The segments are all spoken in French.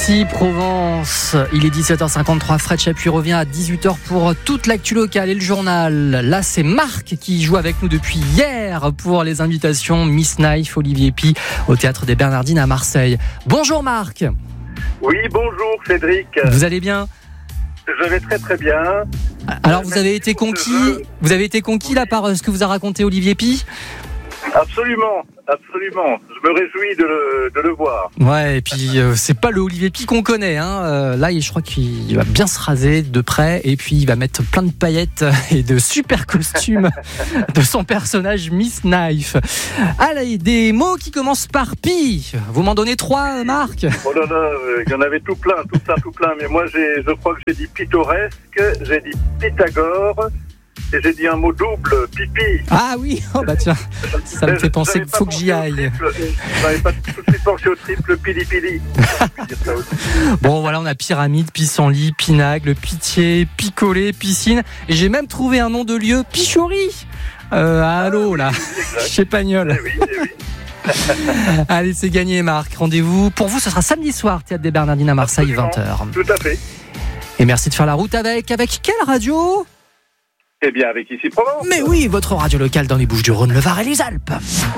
Ici Provence, il est 17h53, Fred Chapuis revient à 18h pour toute l'actu locale et le journal. Là c'est Marc qui joue avec nous depuis hier pour les invitations Miss Knife, Olivier Py au Théâtre des Bernardines à Marseille. Bonjour Marc. Oui, bonjour Cédric. Vous allez bien ? Je vais très très bien. Alors vous avez été conquis là par ce que vous a raconté Olivier Py ? Absolument. Je me réjouis de le voir. Ouais, et puis c'est pas le Olivier Py qu'on connaît. Là, je crois qu'il va bien se raser de près et puis il va mettre plein de paillettes et de super costumes de son personnage Miss Knife. Allez, des mots qui commencent par Py. Vous m'en donnez 3, Marc ? Oh là là, il y en avait tout plein. Mais moi, je crois que j'ai dit pittoresque, j'ai dit Pythagore. Et j'ai dit un mot double, pipi. Ah oui, oh bah tiens, ça me fait penser qu'il faut que j'y aille. Je n'avais pas tout de suite pensé au triple pili-pili. Bon voilà, on a pyramide, pissenlit, pinagle, pitié, picolé, piscine. Et j'ai même trouvé un nom de lieu, Pichori. Allô là, chez Pagnol. Oui. Allez, c'est gagné Marc. Rendez-vous pour vous, ce sera samedi soir, Théâtre des Bernardines à Marseille, Absolument, 20h. Tout à fait. Et merci de faire la route avec quelle radio ? Eh bien, avec Ici Provence. Mais oui, votre radio locale dans les Bouches-du-Rhône, le Var et les Alpes.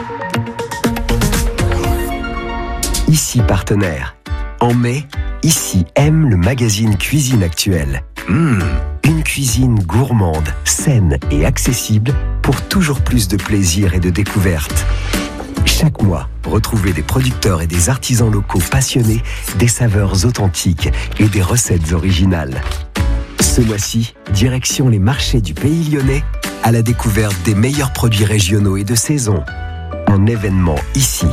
Ici Partenaire. En mai, Ici aime le magazine Cuisine Actuelle. Une cuisine gourmande, saine et accessible pour toujours plus de plaisir et de découverte. Chaque mois, retrouvez des producteurs et des artisans locaux passionnés, des saveurs authentiques et des recettes originales. Ce mois-ci, direction les marchés du Pays Lyonnais à la découverte des meilleurs produits régionaux et de saison. Un événement ici.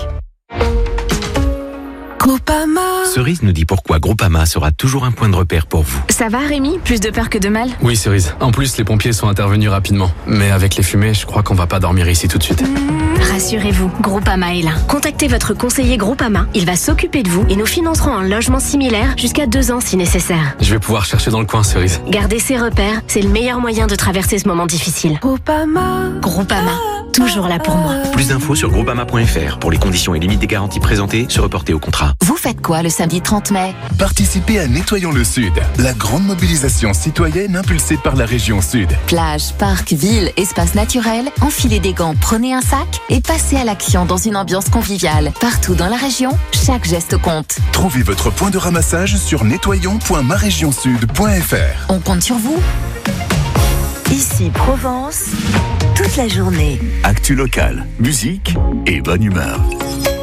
Groupama. Cerise nous dit pourquoi Groupama sera toujours un point de repère pour vous. Ça va Rémi ? Plus de peur que de mal ? Oui Cerise, en plus les pompiers sont intervenus rapidement. Mais avec les fumées, je crois qu'on va pas dormir ici tout de suite. Rassurez-vous, Groupama est là. Contactez votre conseiller Groupama, il va s'occuper de vous et nous financerons un logement similaire jusqu'à 2 ans si nécessaire. Je vais pouvoir chercher dans le coin Cerise. Gardez ces repères, c'est le meilleur moyen de traverser ce moment difficile. Groupama, toujours là pour moi. Plus d'infos sur groupama.fr. Pour les conditions et limites des garanties présentées, se reporter au contrat. Vous faites quoi le samedi 30 mai ? Participez à Nettoyons le Sud, la grande mobilisation citoyenne impulsée par la région Sud. Plage, parc, ville, espace naturel, enfilez des gants, prenez un sac et passez à l'action dans une ambiance conviviale. Partout dans la région, chaque geste compte. Trouvez votre point de ramassage sur nettoyons.maregionsud.fr. On compte sur vous. Ici Provence, toute la journée. Actu locale, musique et bonne humeur.